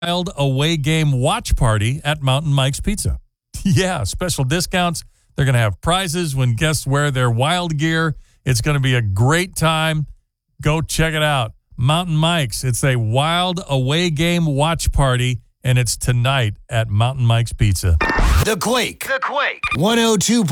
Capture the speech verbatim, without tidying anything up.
Wild away game watch party at Mountain Mike's Pizza. Yeah, special discounts. They're going to have prizes when guests wear their Wild gear. It's going to be a great time. Go check it out. Mountain Mike's. It's a Wild away game watch party, and it's tonight at Mountain Mike's Pizza. The Quake. The Quake. one oh two